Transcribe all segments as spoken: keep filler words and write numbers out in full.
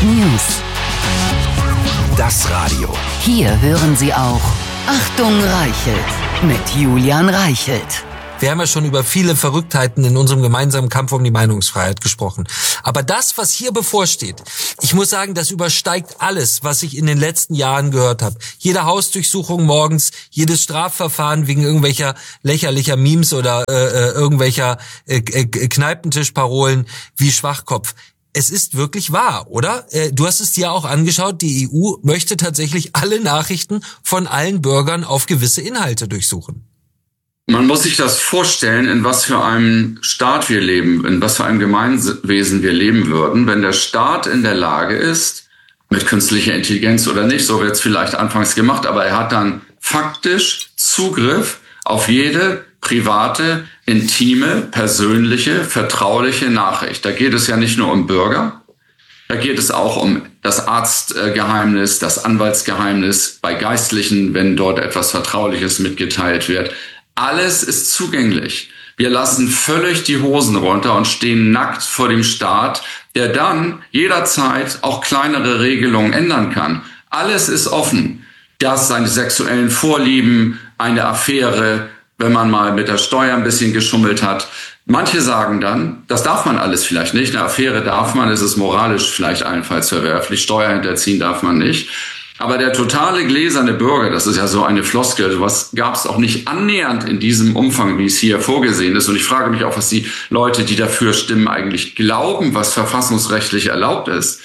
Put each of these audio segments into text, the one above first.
News. Das Radio. Hier hören Sie auch Achtung Reichelt mit Julian Reichelt. Wir haben ja schon über viele Verrücktheiten in unserem gemeinsamen Kampf um die Meinungsfreiheit gesprochen. Aber das, was hier bevorsteht, ich muss sagen, das übersteigt alles, was ich in den letzten Jahren gehört habe. Jede Hausdurchsuchung morgens, jedes Strafverfahren wegen irgendwelcher lächerlicher Memes oder äh, irgendwelcher äh, äh, Kneipentischparolen wie Schwachkopf. Es ist wirklich wahr, oder? Äh, du hast es dir auch angeschaut, die E U möchte tatsächlich alle Nachrichten von allen Bürgern auf gewisse Inhalte durchsuchen. Man muss sich das vorstellen, in was für einem Staat wir leben, in was für einem Gemeinwesen wir leben würden, wenn der Staat in der Lage ist, mit künstlicher Intelligenz oder nicht, so wird es vielleicht anfangs gemacht, aber er hat dann faktisch Zugriff auf jede private, intime, persönliche, vertrauliche Nachricht. Da geht es ja nicht nur um Bürger, da geht es auch um das Arztgeheimnis, das Anwaltsgeheimnis bei Geistlichen, wenn dort etwas Vertrauliches mitgeteilt wird. Alles ist zugänglich. Wir lassen völlig die Hosen runter und stehen nackt vor dem Staat, der dann jederzeit auch kleinere Regelungen ändern kann. Alles ist offen. Das, seine sexuellen Vorlieben, eine Affäre, wenn man mal mit der Steuer ein bisschen geschummelt hat. Manche sagen dann, das darf man alles vielleicht nicht. Eine Affäre darf man, es ist moralisch vielleicht allenfalls verwerflich. Steuer hinterziehen darf man nicht. Aber der totale gläserne Bürger, das ist ja so eine Floskel, sowas gab es auch nicht annähernd in diesem Umfang, wie es hier vorgesehen ist. Und ich frage mich auch, was die Leute, die dafür stimmen, eigentlich glauben, was verfassungsrechtlich erlaubt ist.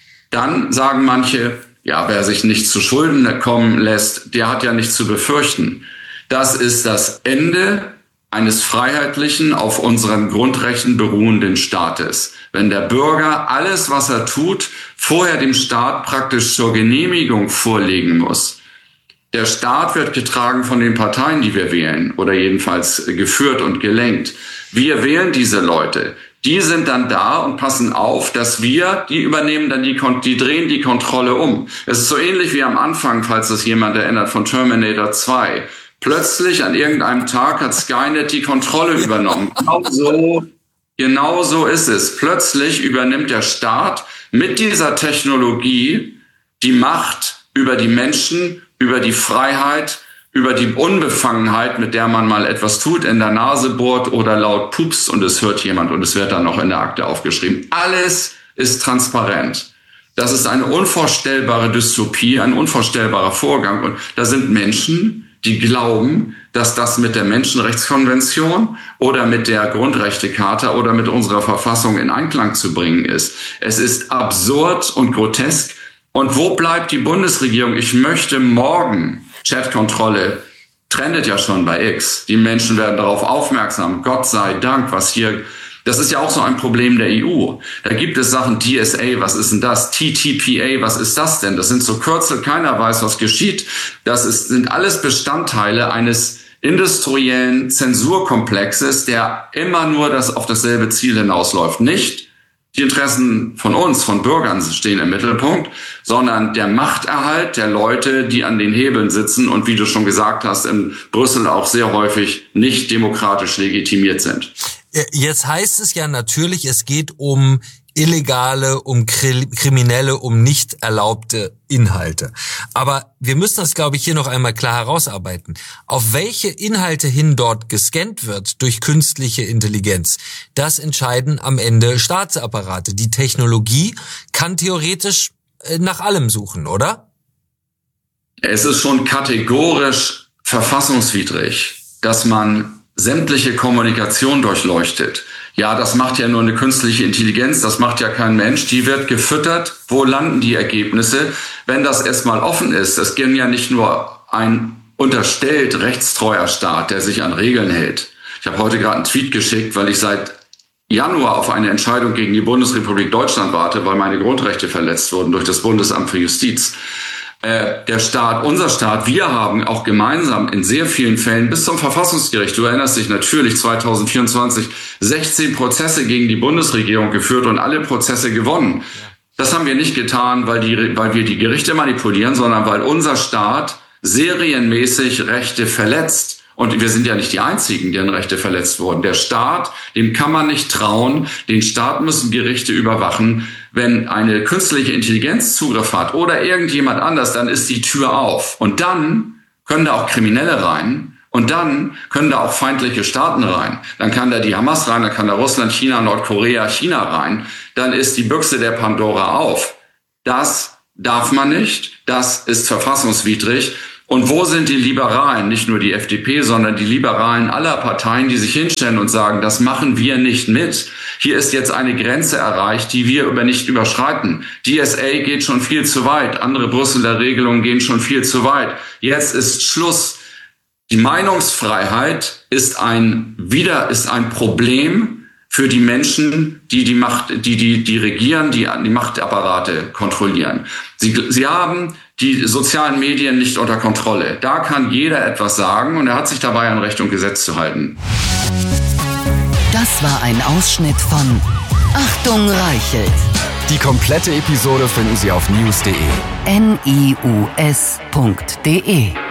Dann sagen manche, ja, wer sich nicht zu Schulden kommen lässt, der hat ja nichts zu befürchten. Das ist das Ende eines freiheitlichen, auf unseren Grundrechten beruhenden Staates. Wenn der Bürger alles, was er tut, vorher dem Staat praktisch zur Genehmigung vorlegen muss. Der Staat wird getragen von den Parteien, die wir wählen, oder jedenfalls geführt und gelenkt. Wir wählen diese Leute. Die sind dann da und passen auf, dass wir, die übernehmen dann die, die drehen die Kontrolle um. Es ist so ähnlich wie am Anfang, falls das jemand erinnert, von Terminator zwei. Plötzlich an irgendeinem Tag hat Skynet die Kontrolle übernommen. Genau so, genau so ist es. Plötzlich übernimmt der Staat mit dieser Technologie die Macht über die Menschen, über die Freiheit, über die Unbefangenheit, mit der man mal etwas tut, in der Nase bohrt oder laut pupst und es hört jemand und es wird dann noch in der Akte aufgeschrieben. Alles ist transparent. Das ist eine unvorstellbare Dystopie, ein unvorstellbarer Vorgang. Und da sind Menschen, die glauben, dass das mit der Menschenrechtskonvention oder mit der Grundrechtecharta oder mit unserer Verfassung in Einklang zu bringen ist. Es ist absurd und grotesk. Und wo bleibt die Bundesregierung? Ich möchte morgen, Chatkontrolle trendet ja schon bei X. Die Menschen werden darauf aufmerksam. Gott sei Dank, was hier, das ist ja auch so ein Problem der E U. Da gibt es Sachen, T S A, was ist denn das? T T P A, was ist das denn? Das sind so Kürzel, keiner weiß, was geschieht. Das ist, sind alles Bestandteile eines industriellen Zensurkomplexes, der immer nur das auf dasselbe Ziel hinausläuft. Nicht die Interessen von uns, von Bürgern stehen im Mittelpunkt, sondern der Machterhalt der Leute, die an den Hebeln sitzen und, wie du schon gesagt hast, in Brüssel auch sehr häufig nicht demokratisch legitimiert sind. Jetzt heißt es ja natürlich, es geht um illegale, um kriminelle, um nicht erlaubte Inhalte. Aber wir müssen das, glaube ich, hier noch einmal klar herausarbeiten. Auf welche Inhalte hin dort gescannt wird durch künstliche Intelligenz, das entscheiden am Ende Staatsapparate. Die Technologie kann theoretisch nach allem suchen, oder? Es ist schon kategorisch verfassungswidrig, dass man sämtliche Kommunikation durchleuchtet. Ja, das macht ja nur eine künstliche Intelligenz, das macht ja kein Mensch. Die wird gefüttert. Wo landen die Ergebnisse? Wenn das erstmal offen ist, es gibt ja nicht nur ein unterstellt rechtstreuer Staat, der sich an Regeln hält. Ich habe heute gerade einen Tweet geschickt, weil ich seit Januar auf eine Entscheidung gegen die Bundesrepublik Deutschland warte, weil meine Grundrechte verletzt wurden durch das Bundesamt für Justiz. Äh, der Staat, unser Staat, wir haben auch gemeinsam in sehr vielen Fällen bis zum Verfassungsgericht, du erinnerst dich natürlich, zwanzig vierundzwanzig sechzehn Prozesse gegen die Bundesregierung geführt und alle Prozesse gewonnen. Das haben wir nicht getan, weil, die, weil wir die Gerichte manipulieren, sondern weil unser Staat serienmäßig Rechte verletzt. Und wir sind ja nicht die Einzigen, deren Rechte verletzt wurden. Der Staat, dem kann man nicht trauen. Den Staat müssen Gerichte überwachen. wenn eine künstliche Intelligenz Zugriff hat oder irgendjemand anders, dann ist die Tür auf. Und dann können da auch Kriminelle rein. Und dann können da auch feindliche Staaten rein. Dann kann da die Hamas rein, dann kann da Russland, China, Nordkorea, China rein. Dann ist die Büchse der Pandora auf. Das darf man nicht. Das ist verfassungswidrig. Und wo sind die Liberalen, nicht nur die F D P, sondern die Liberalen aller Parteien, die sich hinstellen und sagen, das machen wir nicht mit. Hier ist jetzt eine Grenze erreicht, die wir über nicht überschreiten. D S A geht schon viel zu weit. Andere Brüsseler Regelungen gehen schon viel zu weit. Jetzt ist Schluss. Die Meinungsfreiheit ist ein wieder ist ein Problem für die Menschen, die die Macht, die die die regieren, die die Machtapparate kontrollieren. Sie sie haben die sozialen Medien nicht unter Kontrolle. Da kann jeder etwas sagen und er hat sich dabei an Recht und Gesetz zu halten. Das war ein Ausschnitt von Achtung Reichelt. Die komplette Episode finden Sie auf news punkt de. N I U S punkt de